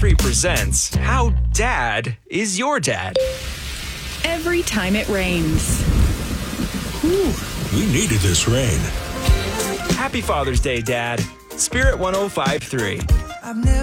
105.3 presents How Dad is Your Dad? Every time it rains. Whew, we needed this rain. Happy Father's Day, Dad. Spirit 105.3. I've never